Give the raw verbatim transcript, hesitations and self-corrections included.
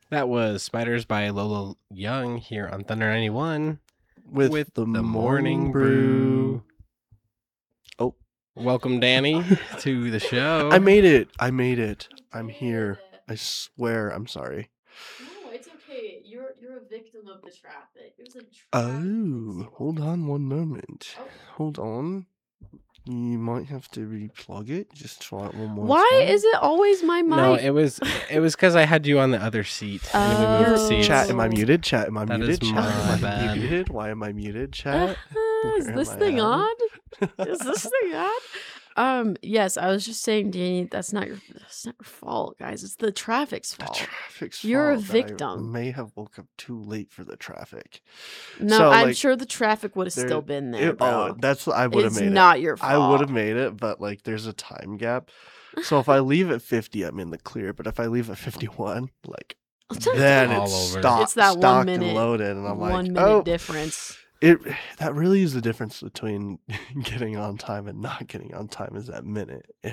That was Spiders by Lola Young here on Thunder ninety-one with, with the, the morning Morning brew. Brew. Oh, Welcome, Danny, to the show. I made it. I made it. I'm did. here. I swear. I'm sorry. No, it's okay. You're you're a victim of the traffic. It was a traffic. Oh, hold on one moment. Oh. Hold on. You might have to replug it. Just try it one more Why time. is it always my mic? No, it was it was because I had you on the other seat. and we moved Oh. seats. Chat, am I muted? Chat, am I That muted? is Chat, my am I bad. muted? Why am I muted? Chat. Uh, is Where this am I thing at? on? Is this thing on? Um, yes, I was just saying, Danny, that's not your that's not your fault, guys. It's the traffic's The fault. traffic's You're a fault that I victim. may have woke up too late for the traffic. No, So, I'm like, sure the traffic would have there- still been there, It, bro. oh, that's I would have It's made not it. your fault. I would have made it, but like, there's a time gap. So if I leave at fifty, I'm in the clear. But if I leave at fifty-one, like, then All it's over. stock, It's that one stocked minute- and loaded, and I'm one like, minute oh, difference. it. That really is the difference between getting on time and not getting on time. Is that minute?